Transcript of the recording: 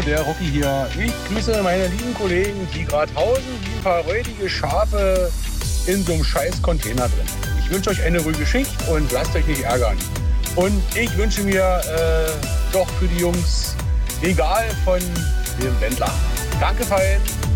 der Rocky hier. Ich grüße meine lieben Kollegen, die gerade hausen wie ein paar räudige Schafe in so einem scheiß Container drin. Ich wünsche euch eine ruhige Schicht und lasst euch nicht ärgern. Und ich wünsche mir doch für die Jungs egal von dem Wendler. Danke, Fein.